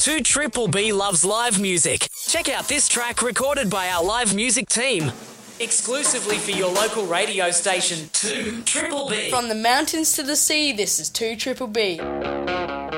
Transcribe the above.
2 Triple B loves live music. Check out this track recorded by our live music team. Exclusively for your local radio station, 2 Triple B. From the mountains to the sea, this is 2 Triple B.